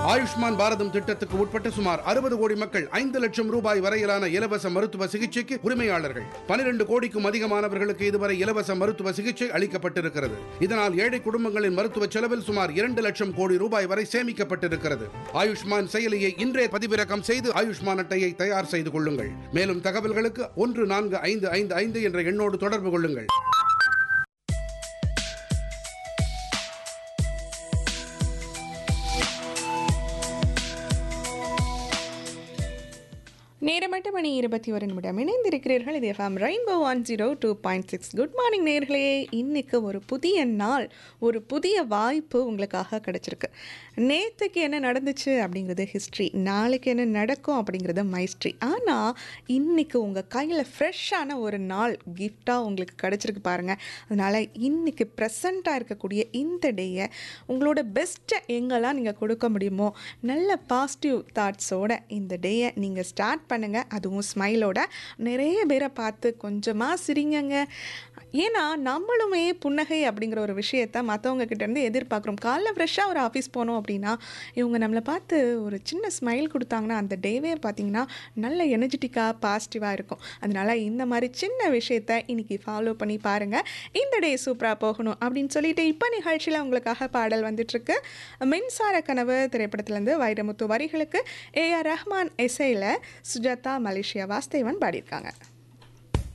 ஆயுஷ்மான் பாரதம் திட்டத்துக்கு உட்பட்ட சுமார் 60 கோடி மக்கள் 5 லட்சம் ரூபாய் வரையிலான இலவச மருத்துவ சிகிச்சைக்கு உரிமையாளர்கள். 12 கோடிக்கும் அதிகமானவர்களுக்கு இதுவரை இலவச மருத்துவ சிகிச்சை அளிக்கப்பட்டிருக்கிறது. இதனால் ஏழை குடும்பங்களின் மருத்துவ செலவில் சுமார் 2 லட்சம் கோடி ரூபாய் வரை சேமிக்கப்பட்டிருக்கிறது. ஆயுஷ்மான் செயலியை இன்றே பதிவிறக்கம் செய்து ஆயுஷ்மான் அட்டையை தயார் செய்து கொள்ளுங்கள். மேலும் தகவல்களுக்கு 14555 என்ற எண்ணோடு தொடர்பு கொள்ளுங்கள். நேரம் 8 மணி 21 நிமிடம் இணைந்திருக்கிறீர்கள். இது எஃப்எம் ரெயின்போ 102.6. குட் மார்னிங் நேர்களே. இன்னைக்கு ஒரு புதிய நாள், ஒரு புதிய வாய்ப்பு உங்களுக்காக கிடைச்சிருக்கு. நேற்றுக்கு என்ன நடந்துச்சு அப்படிங்கிறது ஹிஸ்ட்ரி, நாளைக்கு என்ன நடக்கும் அப்படிங்கிறது மைஸ்ட்ரி. ஆனால் இன்னைக்கு உங்கள் கையில் ஃப்ரெஷ்ஷான ஒரு நாள் கிஃப்டாக உங்களுக்கு கிடச்சிருக்கு பாருங்கள். அதனால் இன்னைக்கு ப்ரெசண்ட்டாக இருக்கக்கூடிய இந்த டேயை உங்களோட பெஸ்ட்டை எங்கெல்லாம் நீங்கள் கொடுக்க முடியுமோ நல்ல பாசிட்டிவ் தாட்ஸோட இந்த டேயை நீங்கள் ஸ்டார்ட் பண்ணுங்கள். அதுவும் ஸ்மைலோட நிறைய பேரை பார்த்து கொஞ்சமாக சிரிங்கங்க. ஏன்னா நம்மளுமே புன்னகை அப்படிங்கிற ஒரு விஷயத்த மற்றவங்க கிட்டேருந்து எதிர்பார்க்குறோம். காலைல ஃப்ரெஷ்ஷாக ஒரு ஆஃபீஸ் போனோம் அப்படின்னா இவங்க நம்மளை பார்த்து ஒரு சின்ன ஸ்மைல் கொடுத்தாங்கன்னா அந்த டேவே பார்த்திங்கன்னா நல்ல எனர்ஜெட்டிக்காக பாசிட்டிவாக இருக்கும். அதனால் இந்த மாதிரி சின்ன விஷயத்த இன்றைக்கி ஃபாலோ பண்ணி பாருங்கள். இந்த டே சூப்பராக போகணும் அப்படின்னு சொல்லிட்டு இப்போ நிகழ்ச்சியில் உங்களுக்காக பாடல் வந்துட்டுருக்கு. மின்சார கனவு திரைப்படத்துலேருந்து வைரமுத்து வரிகளுக்கு ஏஆர் ரஹ்மான் இசையில் சுஜாதா மலேசியா வாஸ்தேவன் பாடியிருக்காங்க.